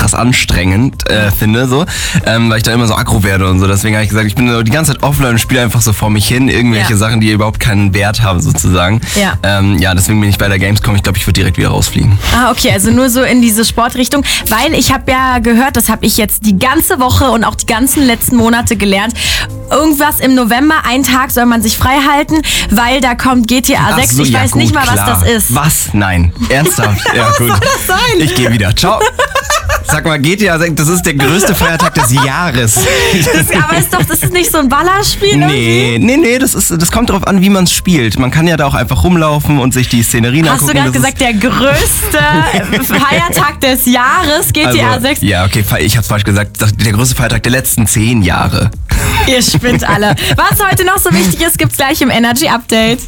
krass anstrengend finde, so, weil ich da immer so aggro werde und so. Deswegen habe ich gesagt, ich bin so die ganze Zeit offline und spiele einfach so vor mich hin, irgendwelche Sachen, die überhaupt keinen Wert haben sozusagen. Ja, deswegen bin ich bei der Gamescom. Ich glaube, ich würde direkt wieder rausfliegen. Ah, okay, also nur so in diese Sportrichtung, weil ich habe ja gehört, das habe ich jetzt die ganze Woche und auch die ganzen letzten Monate gelernt, irgendwas im November, einen Tag soll man sich frei halten, weil da kommt GTA 6. So, ich weiß nicht mal, was das ist. Was? Nein. Ernsthaft? Ja, gut. Was soll das sein? Ich gehe wieder. Ciao. Sag mal, GTA 6, das ist der größte Feiertag des Jahres. Das ist nicht so ein Ballerspiel? Nee, das kommt darauf an, wie man es spielt. Man kann ja da auch einfach rumlaufen und sich die Szenerien angucken. Hast du gerade gesagt, der größte Feiertag des Jahres, GTA 6? Ja, okay, ich hab's falsch gesagt. Der größte Feiertag der letzten 10 Jahre. Ihr spinnt alle. Was heute noch so wichtig ist, gibt's gleich im Energy Update.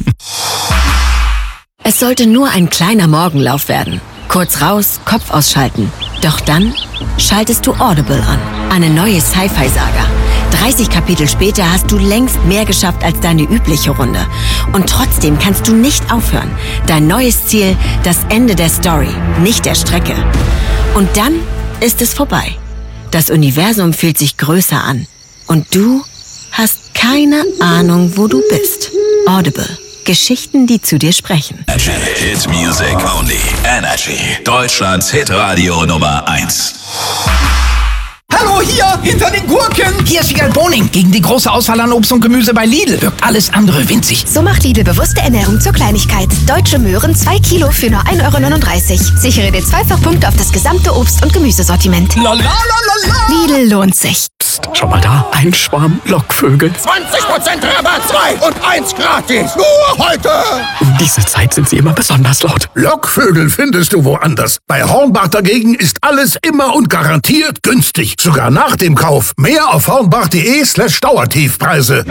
Es sollte nur ein kleiner Morgenlauf werden. Kurz raus, Kopf ausschalten. Doch dann schaltest du Audible an. Eine neue Sci-Fi-Saga. 30 Kapitel später hast du längst mehr geschafft als deine übliche Runde. Und trotzdem kannst du nicht aufhören. Dein neues Ziel, das Ende der Story, nicht der Strecke. Und dann ist es vorbei. Das Universum fühlt sich größer an. Und du hast keine Ahnung, wo du bist. Audible. Geschichten, die zu dir sprechen. Hit Music Only. Energy. Deutschlands Hitradio Nummer 1. Hallo, hier, hinter den Gurken. Hier ist Sigal Boning. Gegen die große Auswahl an Obst und Gemüse bei Lidl wirkt alles andere winzig. So macht Lidl bewusste Ernährung zur Kleinigkeit. Deutsche Möhren 2 Kilo für nur 1,39 €. Sichere dir Zweifachpunkte auf das gesamte Obst- und Gemüsesortiment. Lidl lohnt sich. Psst, schau mal da, ein Schwarm Lockvögel. 20% Rabatt, 2 und 1 gratis. Nur heute. Um diese Zeit sind sie immer besonders laut. Lockvögel findest du woanders. Bei Hornbach dagegen ist alles immer und garantiert günstig. Sogar nach dem Kauf. Mehr auf hornbach.de/Dauertiefpreise.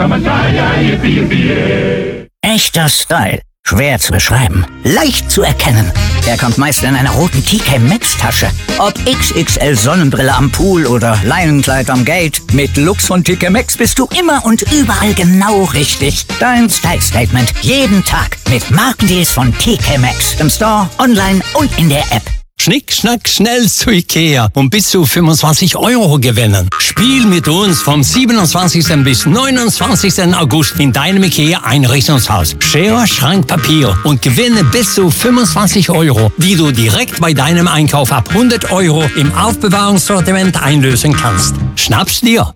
Echter Style. Schwer zu beschreiben. Leicht zu erkennen. Er kommt meist in einer roten TK Maxx Tasche. Ob XXL Sonnenbrille am Pool oder Leinenkleid am Gate. Mit Lux von TK Maxx bist du immer und überall genau richtig. Dein Style Statement. Jeden Tag. Mit Markendeals von TK Maxx. Im Store, online und in der App. Schnick, schnack, schnell zu Ikea und bis zu 25 € gewinnen. Spiel mit uns vom 27. bis 29. August in deinem Ikea-Einrichtungshaus. Schere, Schrank, Papier und gewinne bis zu 25 €, die du direkt bei deinem Einkauf ab 100 € im Aufbewahrungssortiment einlösen kannst. Schnapp's dir!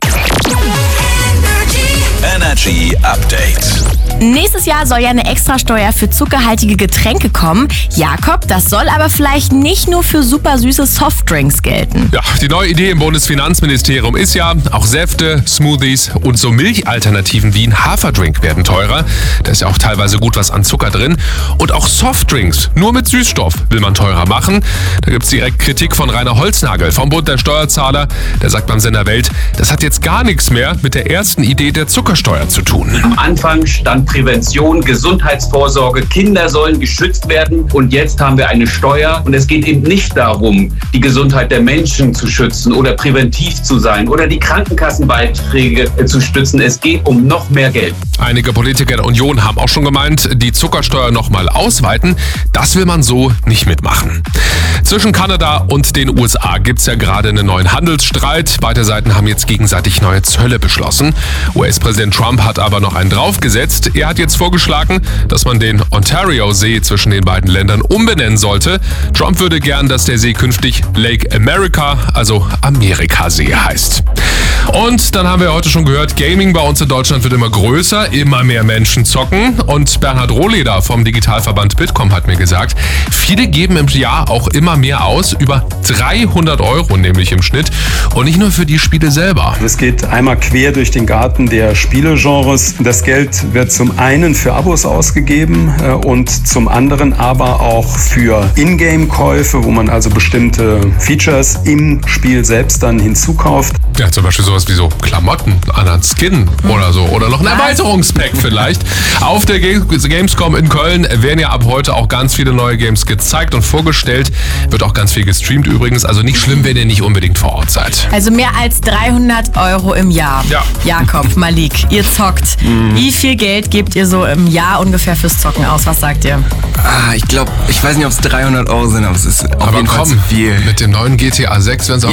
Energy Update. Nächstes Jahr soll ja eine Extrasteuer für zuckerhaltige Getränke kommen. Jakob, das soll aber vielleicht nicht nur für super süße Softdrinks gelten. Ja, die neue Idee im Bundesfinanzministerium ist ja, auch Säfte, Smoothies und so Milchalternativen wie ein Haferdrink werden teurer. Da ist ja auch teilweise gut was an Zucker drin. Und auch Softdrinks, nur mit Süßstoff, will man teurer machen. Da gibt's direkt Kritik von Rainer Holznagel vom Bund der Steuerzahler. Der sagt beim Sender Welt, das hat jetzt gar nichts mehr mit der ersten Idee der Zuckersteuer zu tun. Am Anfang stand Prävention, Gesundheitsvorsorge, Kinder sollen geschützt werden und jetzt haben wir eine Steuer und es geht eben nicht darum, die Gesundheit der Menschen zu schützen oder präventiv zu sein oder die Krankenkassenbeiträge zu stützen. Es geht um noch mehr Geld. Einige Politiker der Union haben auch schon gemeint, die Zuckersteuer nochmal ausweiten. Das will man so nicht mitmachen. Zwischen Kanada und den USA gibt's ja gerade einen neuen Handelsstreit. Beide Seiten haben jetzt gegenseitig neue Zölle beschlossen. US-Präsident Trump hat aber noch einen draufgesetzt. Er hat jetzt vorgeschlagen, dass man den Ontario-See zwischen den beiden Ländern umbenennen sollte. Trump würde gern, dass der See künftig Lake America, also Amerikasee heißt. Und dann haben wir heute schon gehört, Gaming bei uns in Deutschland wird immer größer, immer mehr Menschen zocken. Und Bernhard Rohleder vom Digitalverband Bitkom hat mir gesagt, viele geben im Jahr auch immer mehr aus, über 300 € nämlich im Schnitt. Und nicht nur für die Spiele selber. Es geht einmal quer durch den Garten der Spielegenres. Das Geld wird zum einen für Abos ausgegeben und zum anderen aber auch für Ingame-Käufe, wo man also bestimmte Features im Spiel selbst dann hinzukauft. Ja, zum Beispiel sowas wie so Klamotten, einen Skin oder so. Oder noch ein Erweiterungspack vielleicht. Auf der Gamescom in Köln werden ja ab heute auch ganz viele neue Games gezeigt und vorgestellt. Wird auch ganz viel gestreamt übrigens. Also nicht schlimm, wenn ihr nicht unbedingt vor Ort seid. Also mehr als 300 € im Jahr. Ja. Jakob, Malik, ihr zockt. Wie viel Geld gebt ihr so im Jahr ungefähr fürs Zocken aus? Was sagt ihr? Ich glaube, ich weiß nicht, ob es 300 € sind, aber es ist auf aber jeden Fall komm, zu viel. Mit dem neuen GTA 6 werden es auch